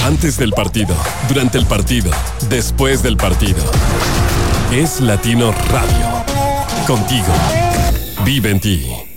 Antes del partido, durante el partido, después del partido. Es Latino Radio. Contigo. Vive en ti.